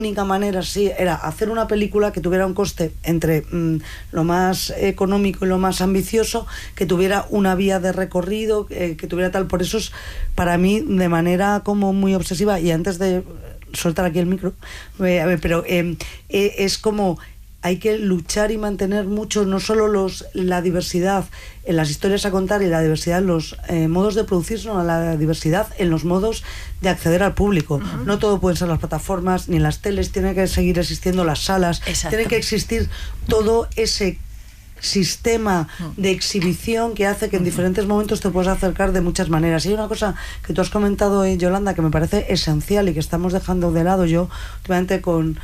única manera sí era hacer una película que tuviera un coste entre lo más económico y lo más ambicioso, que tuviera una vía de recorrido, que tuviera tal. Por eso es para mí de manera como muy obsesiva, y antes de soltar aquí el micro, pero es como hay que luchar y mantener mucho, no solo la diversidad en las historias a contar y la diversidad en los modos de producir, sino la diversidad en los modos de acceder al público. No todo pueden ser las plataformas ni las teles, tienen que seguir existiendo las salas, tiene que existir todo ese sistema de exhibición que hace que en diferentes momentos te puedas acercar de muchas maneras. Y hay una cosa que tú has comentado, Yolanda, que me parece esencial y que estamos dejando de lado. Yo últimamente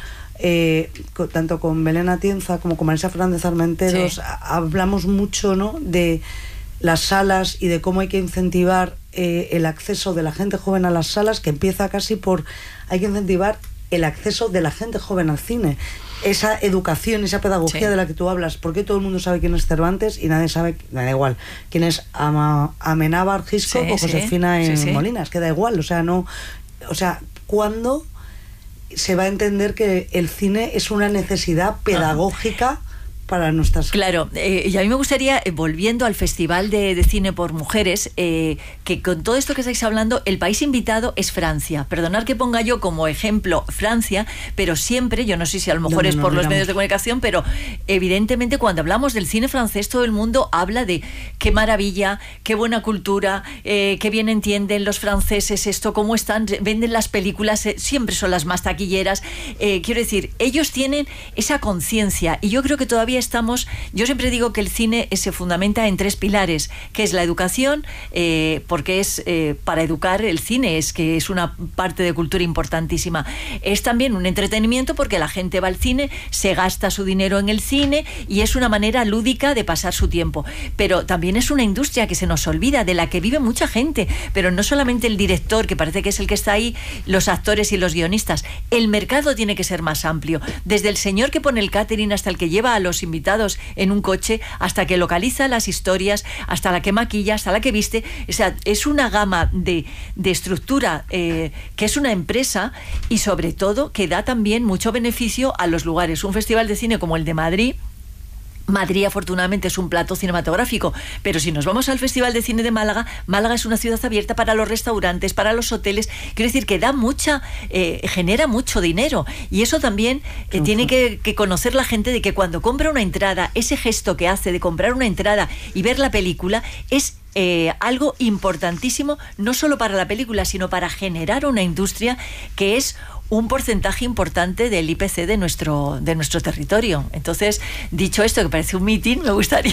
tanto con Belén Atienza como con Marisa Fernández Armenteros hablamos mucho, ¿no?, de las salas y de cómo hay que incentivar el acceso de la gente joven a las salas, que empieza casi por hay que incentivar el acceso de la gente joven al cine, esa educación, esa pedagogía de la que tú hablas, porque todo el mundo sabe quién es Cervantes y nadie sabe, da igual, quién es Amenábar Hitchcock o Josefina Molinas, que da igual, ¿cuándo se va a entender que el cine es una necesidad pedagógica para nuestras... Claro, y a mí me gustaría, volviendo al Festival de Cine por Mujeres, que con todo esto que estáis hablando, el país invitado es Francia. Perdonad que ponga yo como ejemplo Francia, pero siempre, yo no sé si a lo mejor es por los medios de comunicación, pero evidentemente cuando hablamos del cine francés, todo el mundo habla de qué maravilla, qué buena cultura, qué bien entienden los franceses esto, cómo están, venden las películas, siempre son las más taquilleras. Quiero decir, ellos tienen esa conciencia, y yo creo que todavía yo siempre digo que el cine se fundamenta en 3 pilares, que es la educación, porque es para educar el cine, es que es una parte de cultura importantísima. Es también un entretenimiento porque la gente va al cine, se gasta su dinero en el cine y es una manera lúdica de pasar su tiempo. Pero también es una industria que se nos olvida, de la que vive mucha gente, pero no solamente el director, que parece que es el que está ahí, los actores y los guionistas. El mercado tiene que ser más amplio, desde el señor que pone el catering hasta el que lleva a los invitados en un coche, hasta que localiza las historias, hasta la que maquilla, hasta la que viste. O sea, es una gama de estructura que es una empresa, y sobre todo que da también mucho beneficio a los lugares. Un festival de cine como el de Madrid afortunadamente es un plato cinematográfico, pero si nos vamos al Festival de Cine de Málaga, Málaga es una ciudad abierta para los restaurantes, para los hoteles. Quiero decir que genera mucho dinero, y eso también tiene que conocer la gente, de que cuando compra una entrada, ese gesto que hace de comprar una entrada y ver la película es algo importantísimo, no solo para la película, sino para generar una industria que es un porcentaje importante del IPC de nuestro territorio. Entonces, dicho esto, que parece un mitin, me gustaría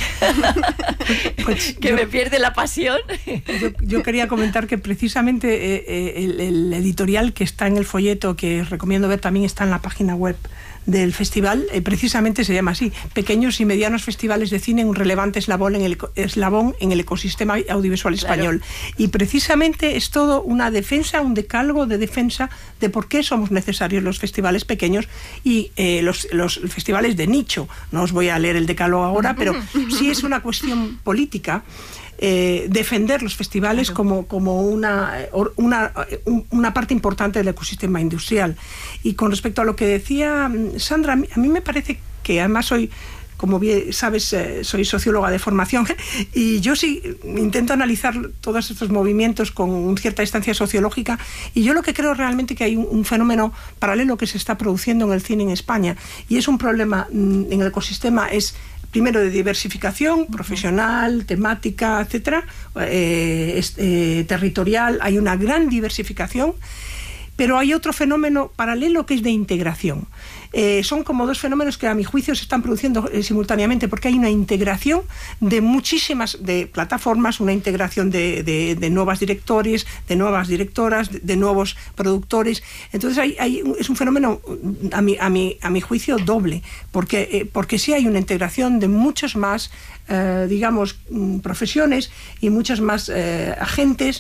me pierde la pasión. Yo quería comentar que precisamente el editorial que está en el folleto, que recomiendo ver, también está en la página web del festival, precisamente se llama así: Pequeños y medianos festivales de cine, un relevante eslabón en el ecosistema audiovisual español. Claro. Y precisamente es todo una defensa, un decálogo de defensa de por qué somos necesarios los festivales pequeños y los festivales de nicho. No os voy a leer el decálogo ahora, pero sí es una cuestión política. Defender los festivales como una parte importante del ecosistema industrial. Y con respecto a lo que decía Sandra, a mí me parece que, además soy, como bien sabes, soy socióloga de formación, y yo sí intento analizar todos estos movimientos con cierta distancia sociológica, y yo lo que creo realmente que hay un fenómeno paralelo que se está produciendo en el cine en España, y es un problema en el ecosistema, es primero de diversificación profesional, temática, etcétera, territorial. Hay una gran diversificación, pero hay otro fenómeno paralelo que es de integración. Son como 2 fenómenos que a mi juicio se están produciendo simultáneamente, porque hay una integración de muchísimas plataformas, una integración de nuevos directores, de nuevas directoras, de nuevos productores. Entonces es un fenómeno a mi juicio doble, porque sí hay una integración de muchas más profesiones y muchas más agentes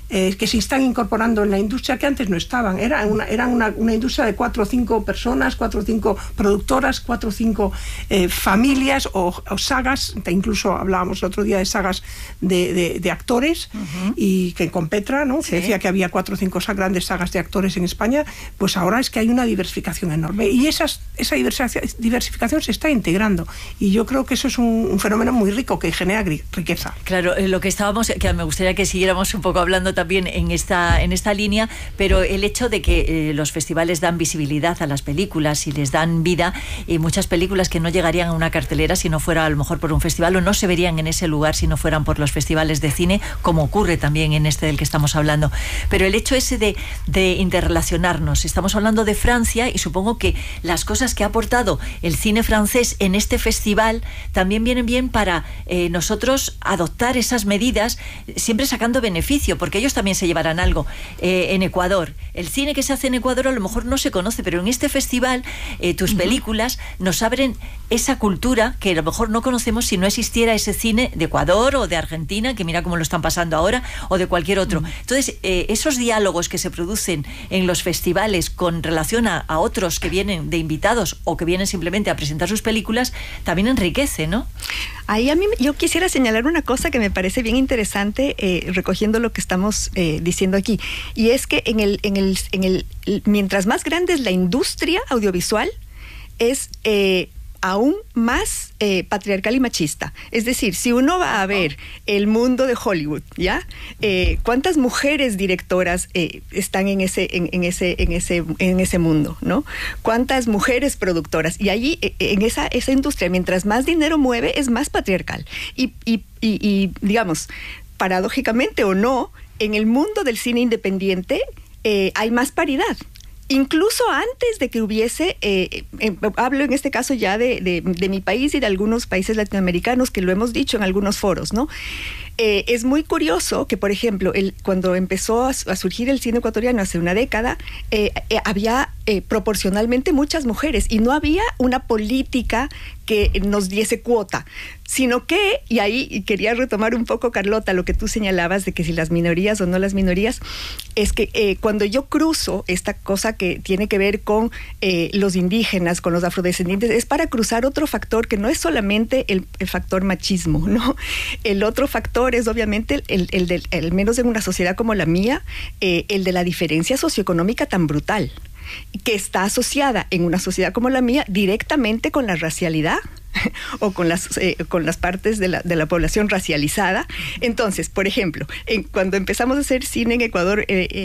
que se están incorporando en la industria que antes no estaban. Era una industria de 4 o 5 personas, 4 o 5 productoras, 4 o 5 familias o sagas. Incluso hablábamos el otro día de sagas de actores, y que con Petra, ¿no? Sí. Que decía que había 4 o 5 grandes sagas de actores en España. Pues ahora es que hay una diversificación enorme, y esa diversificación se está integrando, y yo creo que eso es un fenómeno muy rico que genera riqueza. Claro, lo que estábamos, que me gustaría que siguiéramos un poco hablando también en esta línea, pero el hecho de que los festivales dan visibilidad a las películas y les dan vida, y muchas películas que no llegarían a una cartelera si no fuera a lo mejor por un festival, o no se verían en ese lugar si no fueran por los festivales de cine, como ocurre también en este del que estamos hablando. Pero el hecho ese de interrelacionarnos, estamos hablando de Francia, y supongo que las cosas que ha aportado el cine francés en este festival también vienen bien para nosotros adoptar esas medidas, siempre sacando beneficio, porque ellos también se llevarán algo. En Ecuador, el cine que se hace en Ecuador a lo mejor no se conoce, pero en este festival tus películas nos abren esa cultura que a lo mejor no conocemos si no existiera ese cine de Ecuador o de Argentina, que mira cómo lo están pasando ahora, o de cualquier otro. Entonces, esos diálogos que se producen en los festivales con relación a otros que vienen de invitados o que vienen simplemente a presentar sus películas, también enriquece, ¿no? Ahí yo quisiera señalar una cosa que me parece bien interesante, recogiendo lo que estamos diciendo aquí, y es que mientras más grande es la industria audiovisual, es aún más patriarcal y machista. Es decir, si uno va a ver el mundo de Hollywood, ¿ya? ¿Cuántas mujeres directoras están en ese mundo, ¿no? ¿Cuántas mujeres productoras? Y allí, en esa industria, mientras más dinero mueve, es más patriarcal. Y digamos, paradójicamente o no, en el mundo del cine independiente hay más paridad. Incluso antes de que hubiese, hablo en este caso ya de mi país y de algunos países latinoamericanos, que lo hemos dicho en algunos foros, ¿no? Es muy curioso que, por ejemplo, cuando empezó a surgir el cine ecuatoriano hace una década, había proporcionalmente muchas mujeres, y no había una política que nos diese cuota, sino que, y ahí quería retomar un poco, Carlota, lo que tú señalabas de que si las minorías o no las minorías, es que cuando yo cruzo esta cosa que tiene que ver con los indígenas, con los afrodescendientes, es para cruzar otro factor que no es solamente el factor machismo, ¿no? El otro factor es obviamente el menos en una sociedad como la mía, el de la diferencia socioeconómica tan brutal, que está asociada en una sociedad como la mía directamente con la racialidad o con las partes de la población racializada. Entonces, por ejemplo, cuando empezamos a hacer cine en Ecuador,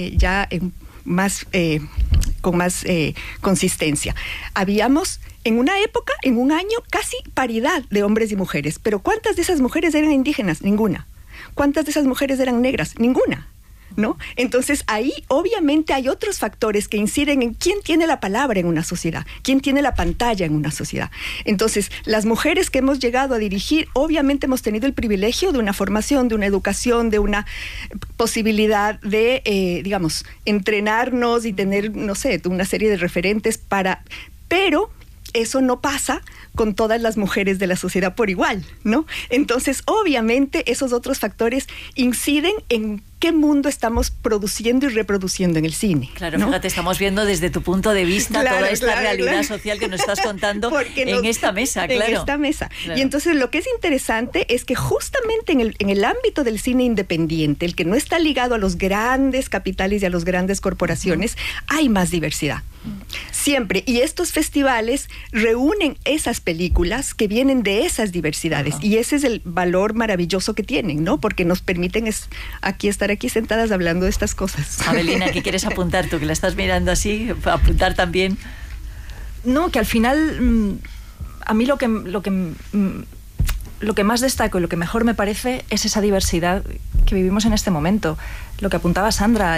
con más consistencia, habíamos en una época, en un año, casi paridad de hombres y mujeres. Pero ¿cuántas de esas mujeres eran indígenas? Ninguna. ¿Cuántas de esas mujeres eran negras? Ninguna, ¿no? Entonces ahí obviamente hay otros factores que inciden en quién tiene la palabra en una sociedad, quién tiene la pantalla en una sociedad. Entonces, las mujeres que hemos llegado a dirigir, obviamente hemos tenido el privilegio de una formación, de una educación, de una posibilidad de, digamos, entrenarnos y tener, no sé, una serie de referentes pero eso no pasa con todas las mujeres de la sociedad por igual, ¿no? Entonces, obviamente, esos otros factores inciden en qué mundo estamos produciendo y reproduciendo en el cine. Claro, ¿no? Fíjate, estamos viendo desde tu punto de vista toda esta realidad social que nos estás contando en esta mesa, claro. En esta mesa. Claro. Y entonces lo que es interesante es que justamente en el ámbito del cine independiente, el que no está ligado a los grandes capitales y a las grandes corporaciones, hay más diversidad. Siempre. Y estos festivales reúnen esas películas que vienen de esas diversidades. Y ese es el valor maravilloso que tienen, ¿no? Porque nos permiten estar aquí sentadas hablando de estas cosas. Abelina, ¿qué quieres apuntar tú? Que la estás mirando así, apuntar también. No, que al final a mí lo que más destaco y lo que mejor me parece es esa diversidad que vivimos en este momento. Lo que apuntaba Sandra,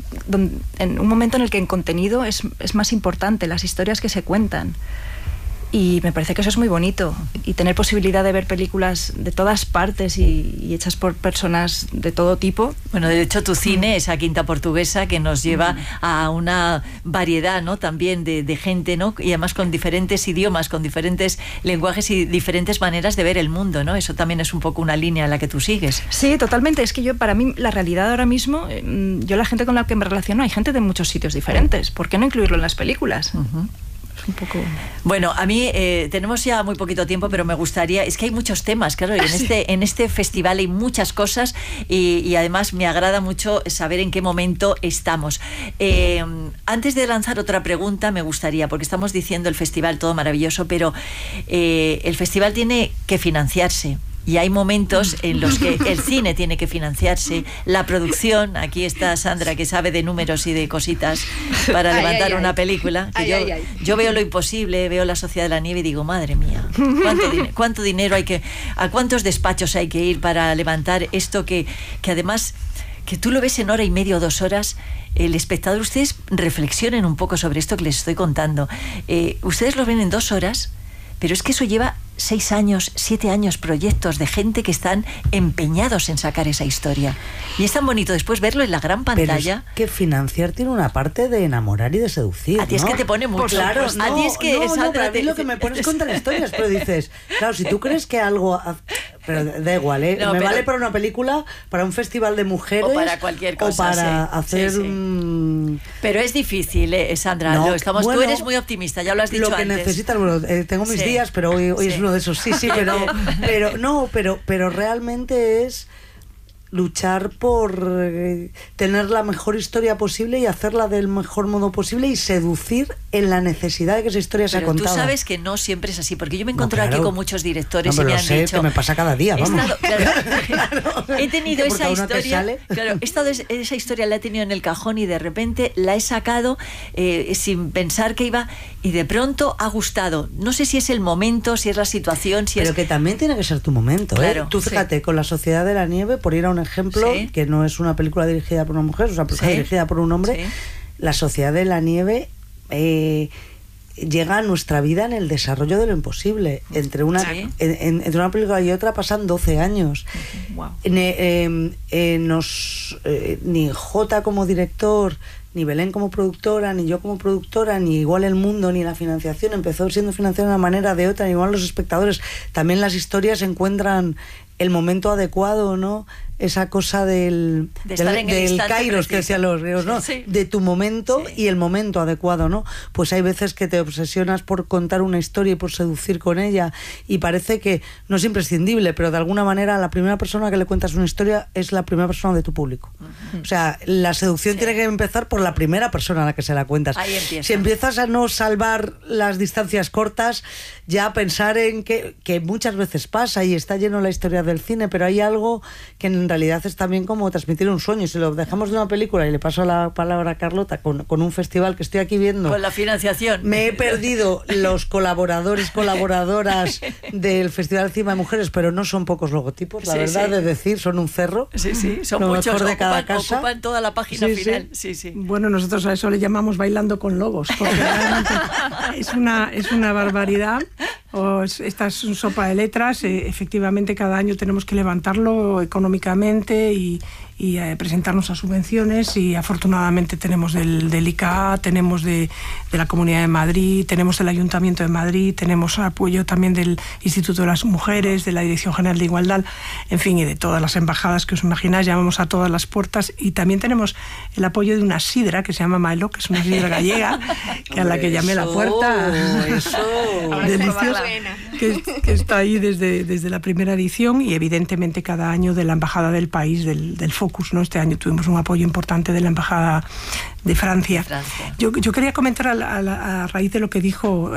en un momento en el que en contenido es más importante las historias que se cuentan. Y me parece que eso es muy bonito. Y tener posibilidad de ver películas de todas partes y hechas por personas de todo tipo. Bueno, de hecho, tu cine, esa Quinta Portuguesa, que nos lleva a una variedad, ¿no? También de gente, ¿no? Y además con diferentes idiomas, con diferentes lenguajes y diferentes maneras de ver el mundo, ¿no? Eso también es un poco una línea en la que tú sigues. Sí, totalmente. Es que para mí, la realidad ahora mismo, yo la gente con la que me relaciono, hay gente de muchos sitios diferentes. ¿Por qué no incluirlo en las películas? Un poco... Bueno, a mí tenemos ya muy poquito tiempo, pero me gustaría, es que hay muchos temas, claro, y en este festival hay muchas cosas y además me agrada mucho saber en qué momento estamos. Antes de lanzar otra pregunta, me gustaría, porque estamos diciendo el festival todo maravilloso, pero el festival tiene que financiarse. Y hay momentos en los que el cine tiene que financiarse, la producción, aquí está Sandra que sabe de números y de cositas para levantar una película, que yo veo lo imposible, veo La Sociedad de la Nieve y digo, madre mía, ¿cuánto dinero hay que, a cuántos despachos hay que ir para levantar esto que además, que tú lo ves en hora y media o 2 horas, el espectador, ustedes reflexionen un poco sobre esto que les estoy contando, ustedes lo ven en 2 horas, pero es que eso lleva 6 años, 7 años, proyectos de gente que están empeñados en sacar esa historia. Y es tan bonito después verlo en la gran pantalla. Pero es que financiar tiene una parte de enamorar y de seducir, a ti es que te pone mucho. Claro, a ti es que Sandra, a ti lo que me pones contar historias, pero dices, claro, si tú crees que algo... Pero da igual, ¿eh? No, vale para una película, para un festival de mujeres... O para cualquier cosa, o para hacer... Sí. Pero es difícil, Sandra. No, tú eres muy optimista, ya lo has dicho antes. Lo que necesitas, bueno, tengo mis días, pero hoy es uno de esos. Sí, pero realmente es luchar por tener la mejor historia posible y hacerla del mejor modo posible y seducir en la necesidad de que esa historia sea contada. Pero tú sabes que no siempre es así, porque yo me encuentro aquí con muchos directores y me han dicho... que me pasa cada día, vamos. He tenido esa historia... Claro, esa historia la he tenido en el cajón y de repente la he sacado sin pensar que iba... Y de pronto ha gustado. No sé si es el momento, si es la situación, pero que también tiene que ser tu momento, claro, Tú fíjate, con La Sociedad de la Nieve, por ir a un ejemplo, que no es una película dirigida por una mujer, es una película dirigida por un hombre, La Sociedad de la Nieve llega a nuestra vida en el desarrollo de lo imposible. Entre una película y otra pasan 12 años. Wow. Ni Jota como director, ni Belén como productora, ni yo como productora, ni igual el mundo, ni la financiación empezó siendo financiada de una manera de otra, ni igual los espectadores, también las historias encuentran el momento adecuado, ¿no? Esa cosa del kairos que decían los griegos, ¿no? Sí. De tu momento y el momento adecuado, ¿no? Pues hay veces que te obsesionas por contar una historia y por seducir con ella y parece que no es imprescindible, pero de alguna manera la primera persona que le cuentas una historia es la primera persona de tu público. O sea, la seducción tiene que empezar por la primera persona a la que se la cuentas. Ahí empieza. Si empiezas a no salvar las distancias cortas, ya pensar en que muchas veces pasa y está lleno la historia del cine, pero hay algo que en realidad es también como transmitir un sueño. Si lo dejamos de una película, y le paso la palabra a Carlota, con un festival que estoy aquí viendo... Con la financiación. Me he perdido los colaboradoras del Festival de Cine de Mujeres, pero no son pocos logotipos, la verdad, de decir, son un cerro. Sí, son muchos, de cada casa. Ocupan toda la página final. Sí. Bueno, nosotros a eso le llamamos bailando con logos, porque realmente es una barbaridad. Esta es una sopa de letras. Efectivamente, cada año tenemos que levantarlo económicamente y presentarnos a subvenciones, y afortunadamente tenemos del ICA, tenemos de la Comunidad de Madrid, tenemos del Ayuntamiento de Madrid, tenemos apoyo también del Instituto de las Mujeres, de la Dirección General de Igualdad, en fin, y de todas las embajadas que os imagináis. Llamamos a todas las puertas, y también tenemos el apoyo de una sidra que se llama Maelo, que es una sidra gallega, a la que llamé la puerta. Deliciosa, que está ahí desde la primera edición, y evidentemente cada año de la Embajada del país, del Focus, ¿no? Este año tuvimos un apoyo importante de la Embajada de Francia. Yo quería comentar a raíz de lo que dijo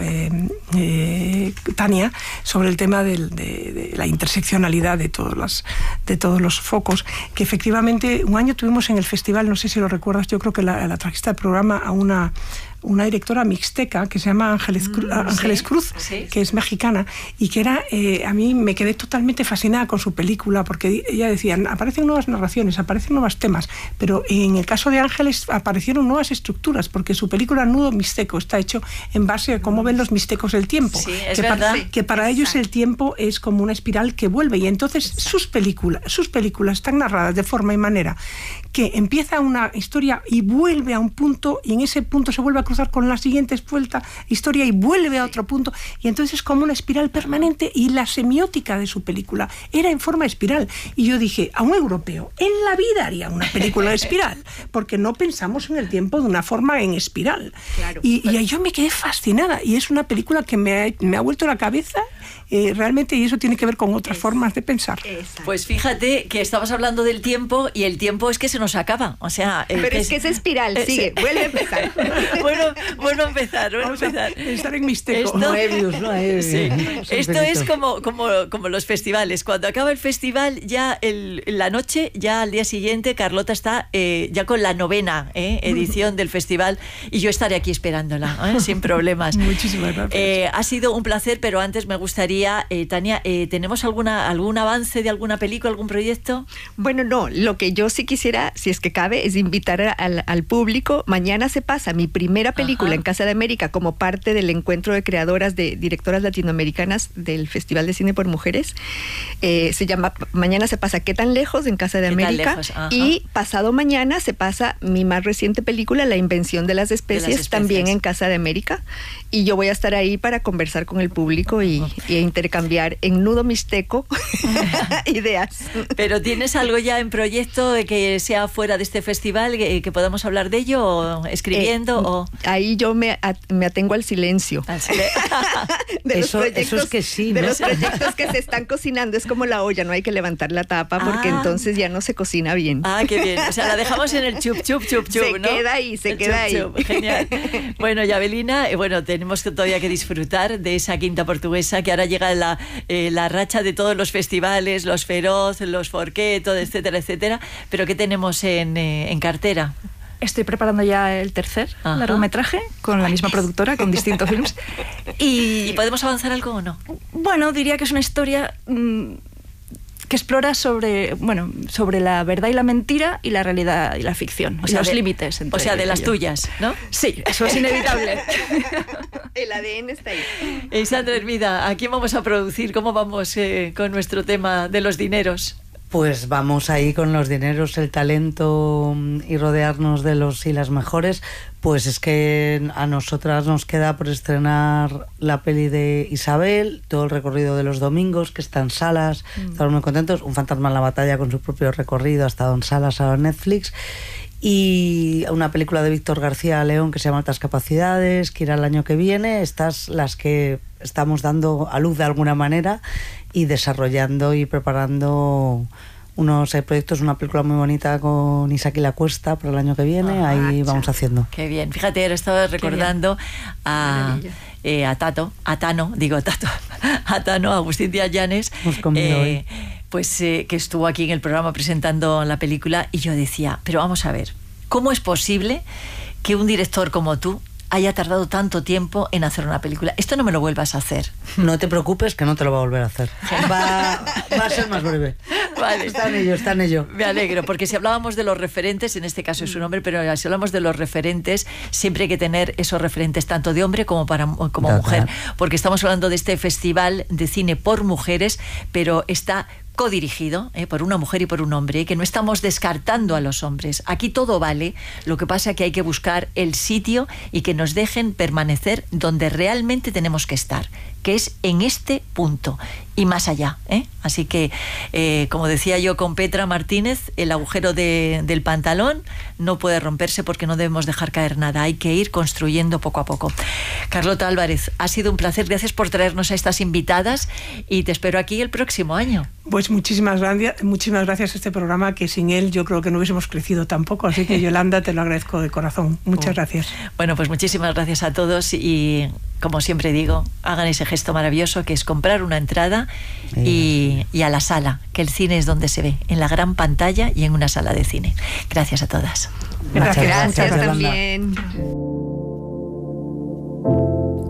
Tania sobre el tema de la interseccionalidad de todos los focos, que efectivamente un año tuvimos en el festival, no sé si lo recuerdas, yo creo que la trajiste al programa a una directora mixteca que se llama Ángeles Cruz, que es mexicana, y que era, a mí me quedé totalmente fascinada con su película, porque ella decía, aparecen nuevas narraciones, aparecen nuevos temas, pero en el caso de Ángeles aparecieron nuevas estructuras, porque su película Nudo Mixteco está hecho en base a cómo ven los mixtecos el tiempo, sí, es verdad. Que para ellos el tiempo es como una espiral que vuelve, y entonces sus películas están narradas de forma y manera que empieza una historia y vuelve a un punto, y en ese punto se vuelve a cruzar con la siguiente historia y vuelve a otro punto, y entonces es como una espiral permanente, y la semiótica de su película era en forma espiral, y yo dije, a un europeo en la vida haría una película de espiral, porque no pensamos en el tiempo de una forma en espiral. Claro. Y yo me quedé fascinada, y es una película que me ha vuelto la cabeza realmente, y eso tiene que ver con otras formas de pensar. Exacto. Pues fíjate que estabas hablando del tiempo, y el tiempo es que se nos acaba, o sea... Pero es que es espiral, sigue, vuelve a empezar. bueno empezar. Estar en mixteco. Moebius, ¿no? Sí. Esto es como los festivales. Cuando acaba el festival, ya la noche, ya al día siguiente, Carlota está ya con la 9ª edición del festival, y yo estaré aquí esperándola, sin problemas. Muchísimas gracias. Ha sido un placer, pero antes me gustaría, Tania, ¿tenemos algún avance de alguna película, algún proyecto? Bueno, no, lo que yo sí quisiera, si es que cabe, es invitar al público. Mañana se pasa mi primera película en Casa de América como parte del encuentro de creadoras de directoras latinoamericanas del Festival de Cine por Mujeres. Se llama Mañana se pasa ¿Qué tan lejos? En Casa de América. Y pasado mañana se pasa mi más reciente película, La invención de las especies, también en Casa de América. Y yo voy a estar ahí para conversar con el público y intercambiar en nudo mixteco ideas. ¿Pero tienes algo ya en proyecto de que sea fuera de este festival, que podamos hablar de ello, o escribiendo? Ahí yo me atengo al silencio. De los proyectos, eso es que sí, ¿no? De los proyectos que se están cocinando, es como la olla, no hay que levantar la tapa porque entonces ya no se cocina bien. Qué bien. O sea, la dejamos en el chup, ¿no? Se queda ahí. Genial. Bueno, y Avelina, tenemos todavía que disfrutar de esa Quinta Portuguesa, que ahora llega la racha de todos los festivales, los Feroz, los Forqueto, etcétera, etcétera. Pero ¿qué tenemos en cartera? Estoy preparando ya el tercer largometraje con la misma productora, con Distinto Films. ¿Y podemos avanzar algo o no? Bueno, diría que es una historia que explora sobre la verdad y la mentira, y la realidad y la ficción, o sea, los límites. O sea, de las tuyas, ¿no? Sí, eso es inevitable. El ADN está ahí. Sandra Hermida, ¿a quién vamos a producir? ¿Cómo vamos con nuestro tema de los dineros? Pues vamos ahí con los dineros, el talento y rodearnos de los y las mejores. Pues es que a nosotras nos queda por estrenar la peli de Isabel, todo el recorrido de los domingos, que está en salas, estamos muy contentos. Un fantasma en la batalla con su propio recorrido, ha estado en salas, ahora en Netflix. Y una película de Víctor García León que se llama Altas Capacidades, que irá el año que viene. Estas las que estamos dando a luz de alguna manera y desarrollando y preparando unos proyectos, una película muy bonita con Isaac y la Cuesta para el año que viene. Ahí vamos haciendo. Qué bien. Fíjate, ahora estaba recordando a Agustín Díaz Llanes, que estuvo aquí en el programa presentando la película, y yo decía, pero vamos a ver, ¿cómo es posible que un director como tú haya tardado tanto tiempo en hacer una película? Esto no me lo vuelvas a hacer. No te preocupes, que no te lo va a volver a hacer. Va a ser más breve. Vale. Está en ello. Me alegro, porque si hablábamos de los referentes, en este caso es un hombre, pero si hablamos de los referentes, siempre hay que tener esos referentes tanto de hombre como mujer, porque estamos hablando de este festival de cine por mujeres, pero está codirigido por una mujer y por un hombre, que no estamos descartando a los hombres. Aquí todo vale, lo que pasa es que hay que buscar el sitio y que nos dejen permanecer donde realmente tenemos que estar, que es en este punto y más allá. Así que, como decía yo con Petra Martínez, el agujero del pantalón no puede romperse porque no debemos dejar caer nada, hay que ir construyendo poco a poco. Carlota Álvarez, ha sido un placer, gracias por traernos a estas invitadas y te espero aquí el próximo año. Pues muchísimas gracias a este programa, que sin él yo creo que no hubiésemos crecido tampoco, así que Yolanda, te lo agradezco de corazón. Muchas gracias. Bueno, pues muchísimas gracias a todos y, como siempre digo, hagan ese gesto maravilloso que es comprar una entrada y a la sala, que el cine es donde se ve, en la gran pantalla y en una sala de cine. Gracias a todas. Gracias también.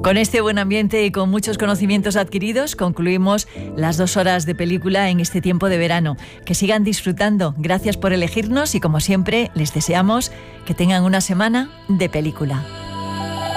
Con este buen ambiente y con muchos conocimientos adquiridos, concluimos las 2 horas de película en este tiempo de verano. Que sigan disfrutando. Gracias por elegirnos y, como siempre, les deseamos que tengan una semana de película.